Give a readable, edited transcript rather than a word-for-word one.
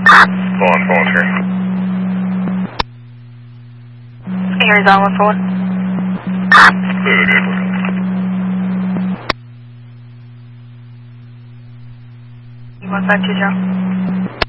On volunteer. Arizona 4. Clear the vehicle. You want that to Joe?